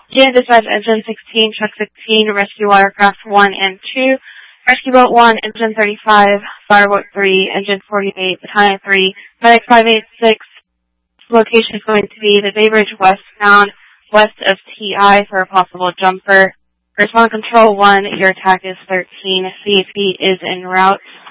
Again, dispatch engine 16, truck 16, rescue watercraft 1 and 2, rescue boat 1, engine 35, fireboat 3, engine 48, battalion 3, medic 586. Location is going to be the Bay Bridge westbound, west of TI for a possible jumper. Respond control 1, your attack is 13, CAP is en route.